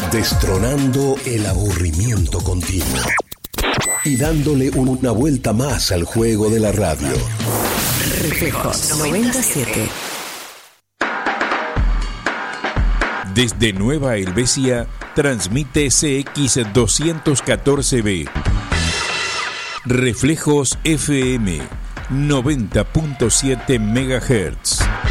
Destronando el aburrimiento continuo y dándole una vuelta más al juego de la radio. Reflejos 97. Desde Nueva Helvecia transmite CX214B. Reflejos FM 90.7 MHz.